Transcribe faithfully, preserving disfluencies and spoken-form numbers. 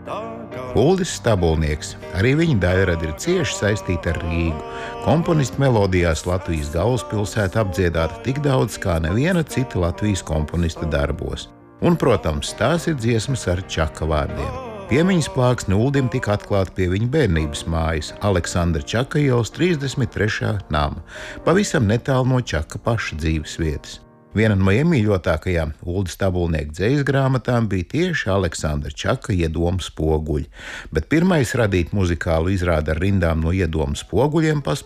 Uldis Stabulnieks, arī viņa daļrada ir cieši saistīta ar Rīgu. Komponistu melodijās Latvijas galvaspilsēta apdziedāta tik daudz kā neviena cita Latvijas komponista darbos. Un, protams, tās ir dziesmas ar Čaka vārdiem. Piemiņas plāksne Uldim tika atklāta pie viņa bērnības mājas, Aleksandra Čaka ielas trīsdesmit trešā nama, pavisam netālu no Čaka paša dzīves vietas. Viena no iemīļotākajām Ulda Stabulnieka dzejas grāmatām bija tieši Aleksandra Čaka Iedomu spoguļi, bet pirmais radīt muzikālu izrādi ar rindām no Iedomu spoguļiem